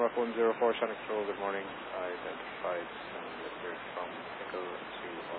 Pharma Phone 04 Sonic Roll, good morning. I identified some liquid from Pickle to